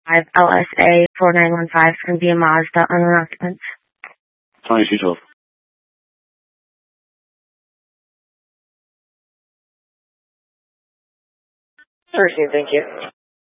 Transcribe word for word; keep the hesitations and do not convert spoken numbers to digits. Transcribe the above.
five L S A four nine one five. It's going to be a Mazda unknown occupant. twenty-two twelve. First, thank you.